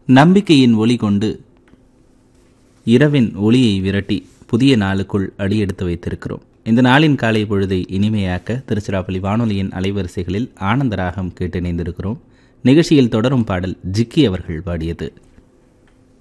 நம்பிக்கையின் ஒளி கொண்டு இரவின் ஒளியை விரட்டி புதிய நாளுக்குள் அடியெடுத்து வைத்திருக்கிறோம். இந்த நாளின் காலை பொழுதை இனிமையாக்க திருச்சிராப்பள்ளி வானொலியின் அலைவரிசைகளில் ஆனந்தராகம் கேட்டு இணைந்திருக்கிறோம். நிகழ்ச்சியில் தொடரும் பாடல் ஜிக்கி அவர்கள் பாடியது.